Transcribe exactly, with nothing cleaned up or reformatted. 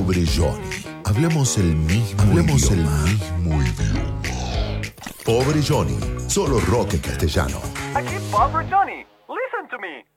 Pobre Johnny. Hablamos el mismo Hablamos idioma. el mismo idioma. Pobre Johnny. Solo rock en castellano. Aquí Pobre Johnny. Listen to me.